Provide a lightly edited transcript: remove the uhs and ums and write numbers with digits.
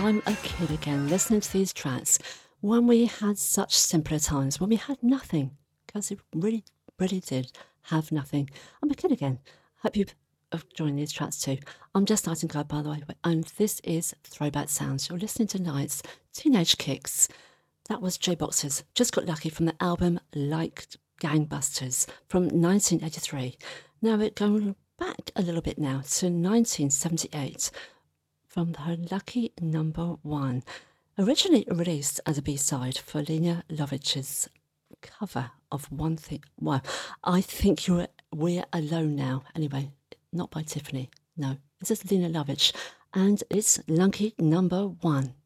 I'm a kid again, listening to these tracks when we had such simpler times, when we had nothing, because it really, really did have nothing. I'm a kid again. Hope you've enjoying these tracks too. I'm Just Nightingale, by the way, and this is Throwback Sounds. You're listening to Night's Teenage Kicks. That was J-Boxers, Just Got Lucky from the album Like Gangbusters from 1983. Now we're going back a little bit now to 1978 from her Lucky Number One, originally released as a B-side for Lena Lovett's cover of One Thing. Well, I think we're alone now. Anyway, not by Tiffany. No, this is Lena Lovett, and it's Lucky Number One.